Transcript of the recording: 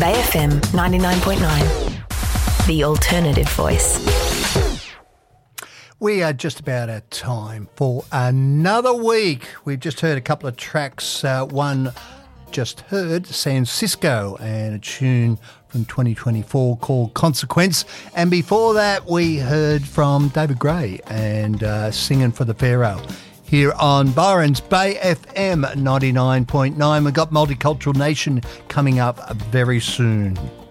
Bay FM 99.9, the alternative voice. We are just about at time for another week. We've just heard a couple of tracks. One just heard, San Cisco, and a tune from 2024 called Consequence. And before that, we heard from David Gray and Singing for the Pharaoh here on Byron's Bay FM 99.9. We've got Multicultural Nation coming up very soon.